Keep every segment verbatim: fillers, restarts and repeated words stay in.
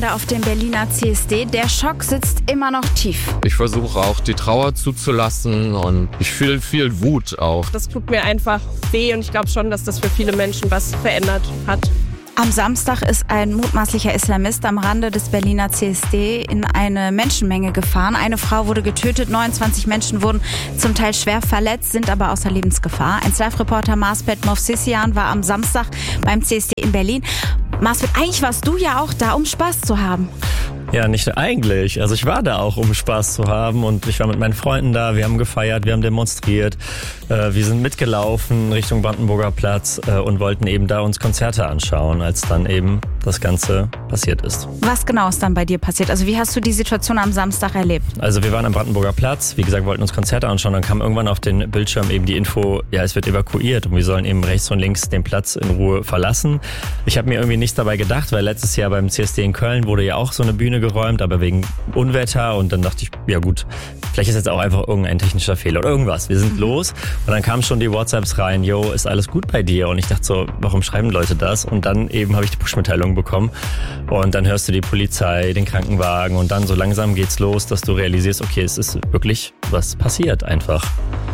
Brände auf dem Berliner C S D. Der Schock sitzt immer noch tief. Ich versuche auch die Trauer zuzulassen und ich fühle viel Wut auch. Das tut mir einfach weh und ich glaube schon, dass das für viele Menschen was verändert hat. Am Samstag ist ein mutmaßlicher Islamist am Rande des Berliner C S D in eine Menschenmenge gefahren. Eine Frau wurde getötet, neunundzwanzig Menschen wurden zum Teil schwer verletzt, sind aber außer Lebensgefahr. Ein Live-Reporter Marsbet Movsisyan war am Samstag beim C S D in Berlin. Marsbet, eigentlich warst du ja auch da, um Spaß zu haben. Ja, nicht eigentlich. Also ich war da auch, um Spaß zu haben und ich war mit meinen Freunden da, wir haben gefeiert, wir haben demonstriert, äh, wir sind mitgelaufen Richtung Brandenburger Platz äh, und wollten eben da uns Konzerte anschauen, als dann eben das Ganze passiert ist. Was genau ist dann bei dir passiert? Also wie hast du die Situation am Samstag erlebt? Also wir waren am Brandenburger Platz, wie gesagt, wollten uns Konzerte anschauen, dann kam irgendwann auf den Bildschirm eben die Info, ja, es wird evakuiert und wir sollen eben rechts und links den Platz in Ruhe verlassen. Ich habe mir irgendwie nichts dabei gedacht, weil letztes Jahr beim C S D in Köln wurde ja auch so eine Bühne geräumt, aber wegen Unwetter und dann dachte ich, ja gut, vielleicht ist jetzt auch einfach irgendein technischer Fehler oder irgendwas. Wir sind los und dann kamen schon die WhatsApps rein, yo, ist alles gut bei dir? Und ich dachte so, warum schreiben Leute das? Und dann eben habe ich die Push-Mitteilung bekommen und dann hörst du die Polizei, den Krankenwagen und dann so langsam geht's los, dass du realisierst, okay, es ist wirklich was passiert einfach.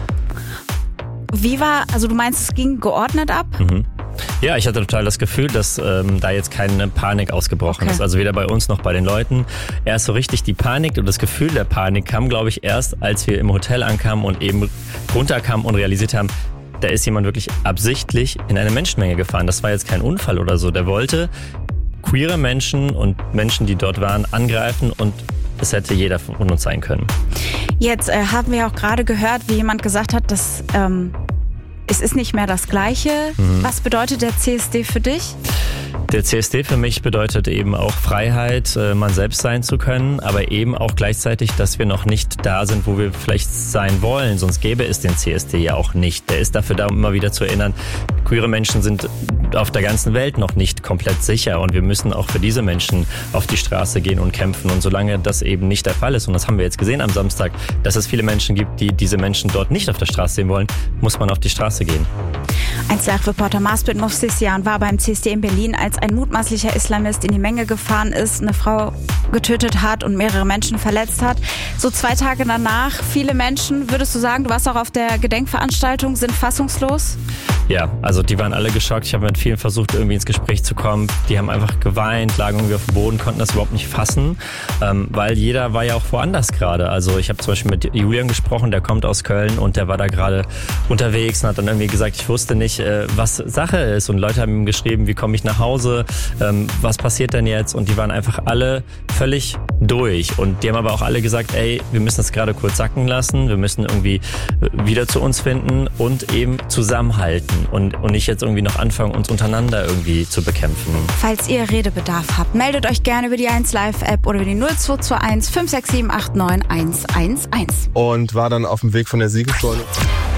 Wie war, also du meinst, es ging geordnet ab? Mhm. Ja, ich hatte total das Gefühl, dass ähm, da jetzt keine Panik ausgebrochen Okay. ist. Also weder bei uns noch bei den Leuten. Erst so richtig die Panik und das Gefühl der Panik kam, glaube ich, erst, als wir im Hotel ankamen und eben runterkamen und realisiert haben, da ist jemand wirklich absichtlich in eine Menschenmenge gefahren. Das war jetzt kein Unfall oder so. Der wollte queere Menschen und Menschen, die dort waren, angreifen und es hätte jeder von uns sein können. Jetzt äh, haben wir auch gerade gehört, wie jemand gesagt hat, dass ähm, es ist nicht mehr das Gleiche. Mhm. Was bedeutet der C S D für dich? Der C S D für mich bedeutet eben auch Freiheit, man selbst sein zu können, aber eben auch gleichzeitig, dass wir noch nicht da sind, wo wir vielleicht sein wollen. Sonst gäbe es den C S D ja auch nicht. Der ist dafür da, um immer wieder zu erinnern, queere Menschen sind auf der ganzen Welt noch nicht komplett sicher und wir müssen auch für diese Menschen auf die Straße gehen und kämpfen. Und solange das eben nicht der Fall ist, und das haben wir jetzt gesehen am Samstag, dass es viele Menschen gibt, die diese Menschen dort nicht auf der Straße sehen wollen, muss man auf die Straße gehen. Ein Live-Reporter Marsbet Movsisyan war beim C S D in Berlin, als ein mutmaßlicher Islamist in die Menge gefahren ist, eine Frau getötet hat und mehrere Menschen verletzt hat. So zwei Tage danach, viele Menschen, würdest du sagen, du warst auch auf der Gedenkveranstaltung, sind fassungslos? Ja, also die waren alle geschockt. Ich habe mit vielen versucht, irgendwie ins Gespräch zu kommen. Die haben einfach geweint, lagen irgendwie auf dem Boden, konnten das überhaupt nicht fassen, ähm, weil jeder war ja auch woanders gerade. Also ich habe zum Beispiel mit Julian gesprochen, der kommt aus Köln und der war da gerade unterwegs und hat dann irgendwie gesagt, ich wusste nicht, äh, was Sache ist. Und Leute haben ihm geschrieben, wie komme ich nach Hause, ähm, was passiert denn jetzt? Und die waren einfach alle völlig durch. Und die haben aber auch alle gesagt, ey, wir müssen das gerade kurz sacken lassen, wir müssen irgendwie wieder zu uns finden und eben zusammenhalten. Und, und nicht jetzt irgendwie noch anfangen, uns untereinander irgendwie zu bekämpfen. Falls ihr Redebedarf habt, meldet euch gerne über die eins Live App oder über die null zwei zwei eins fünf sechs sieben acht neun eins eins eins. Und war dann auf dem Weg von der Siegessäule.